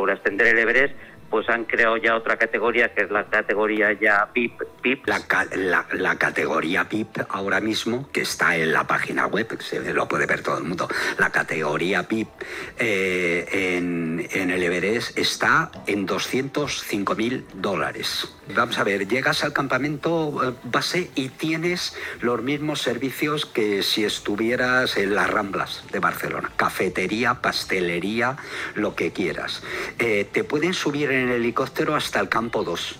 por ascender el Everest, pues han creado ya otra categoría, que es la categoría ya VIP. La categoría VIP ahora mismo, que está en la página web, se lo puede ver todo el mundo, la categoría VIP en el Everest está en $205.000. Vamos a ver, llegas al campamento base y tienes los mismos servicios que si estuvieras en las Ramblas de Barcelona. Cafetería, pastelería, lo que quieras. Te pueden subir en helicóptero hasta el campo 2.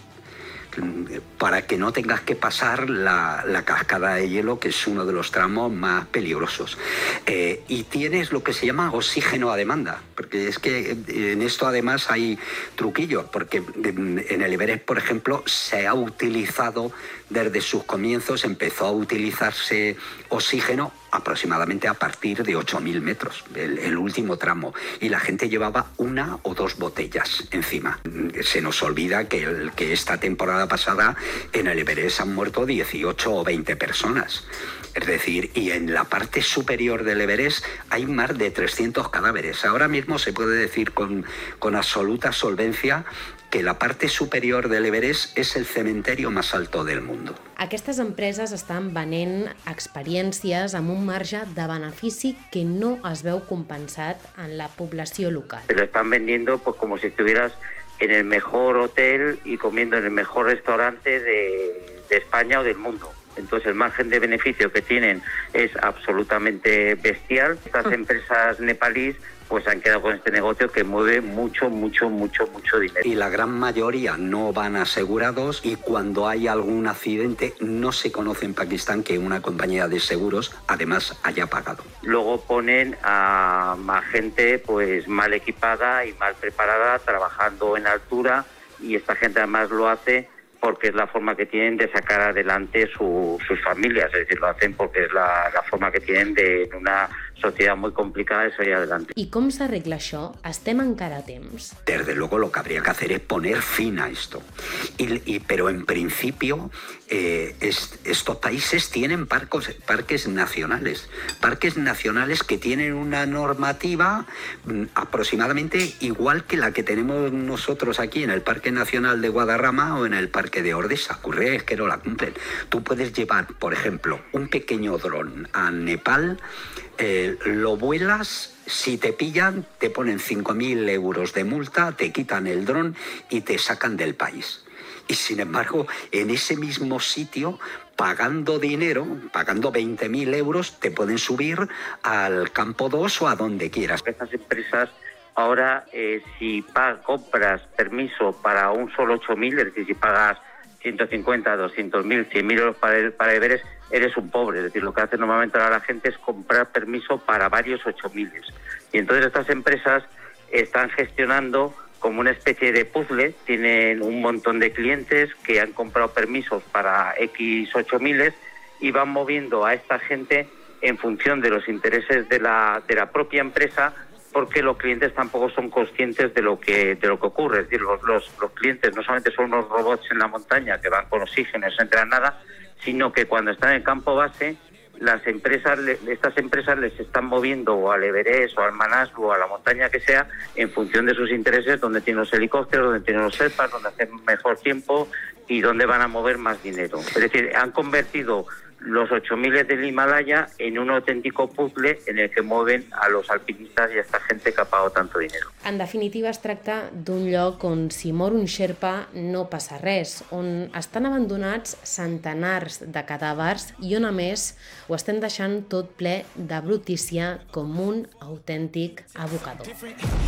Para que no tengas que pasar la cascada de hielo, que es uno de los tramos más peligrosos. Y tienes lo que se llama oxígeno a demanda, porque es que en esto además hay truquillos, porque en el Everest, por ejemplo, se ha utilizado desde sus comienzos, empezó a utilizarse oxígeno aproximadamente a partir de 8.000 metros, el último tramo, y la gente llevaba 1 o 2 botellas encima. Se nos olvida que esta temporada pasada en el Everest han muerto 18 o 20 personas. Es decir, y en la parte superior del Everest hay más de 300 cadáveres. Ahora mismo se puede decir con absoluta solvencia que la parte superior del Everest és el cementerio més alto del món. Aquestes empreses estan venent experiències amb un marge de benefici que no es veu compensat en la població local. Te lo están vendiendo pues como si estuvieras en el mejor hotel y comiendo en el mejor restaurante de España o del mundo. Entonces el margen de beneficio que tienen es absolutamente bestial. Estas empresas nepalíes pues han quedado con este negocio que mueve mucho dinero. Y la gran mayoría no van asegurados, y cuando hay algún accidente no se conoce en Pakistán que una compañía de seguros además haya pagado. Luego ponen a gente pues mal equipada y mal preparada trabajando en altura, y esta gente además lo hace porque es la forma que tienen de sacar adelante sus familias, es decir, lo hacen porque es la forma que tienen de, en una sociedad muy complicada, de salir adelante. ¿Y cómo se arregla això? Estem encara a temps? Desde luego lo que habría que hacer es poner fin a esto. Pero en principio estos países tienen parques nacionales que tienen una normativa aproximadamente igual que la que tenemos nosotros aquí en el Parque Nacional de Guadarrama o en el Parque de Ordesa. Ocurre es que no la cumplen. Tú puedes llevar, por ejemplo, un pequeño dron a Nepal, lo vuelas, si te pillan te ponen 5.000 euros de multa, te quitan el dron y te sacan del país. Y sin embargo, en ese mismo sitio, pagando dinero, pagando 20.000 euros, te pueden subir al campo 2 o a donde quieras. Estas empresas ahora, si compras permiso para un solo 8.000, es decir, si pagas 150, 200.000, 100.000 euros para Everest, eres un pobre. Es decir, lo que hace normalmente ahora la gente es comprar permiso para varios 8.000. Y entonces estas empresas están gestionando como una especie de puzzle. Tienen un montón de clientes que han comprado permisos para X 8.000 y van moviendo a esta gente en función de los intereses de la propia empresa, porque los clientes tampoco son conscientes de lo que ocurre. Es decir, los clientes no solamente son unos robots en la montaña que van con oxígeno, no se enteran nada, sino que cuando están en el campo base, estas empresas les están moviendo o al Everest o al Manaslu o a la montaña que sea en función de sus intereses, donde tienen los helicópteros, donde tienen los Sherpas, donde hacen mejor tiempo y donde van a mover más dinero. Es decir, han convertido los 8.000 del Himalaya en un auténtico puzzle en el que mueven a los alpinistas y a esta gente que ha pagado tanto dinero. En definitiva, es tracta d'un lloc on si mor un Sherpa no passa res, on estan abandonats centenars de cadàvers i on a més ho estem deixant tot ple de brutícia com un autèntic abocador.